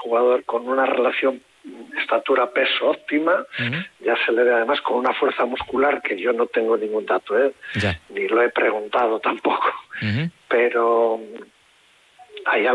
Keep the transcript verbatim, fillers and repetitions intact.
jugador con una relación estatura-peso óptima, uh-huh. ya se le ve además con una fuerza muscular que yo no tengo ningún dato, ¿eh? ni lo he preguntado tampoco, uh-huh. pero hay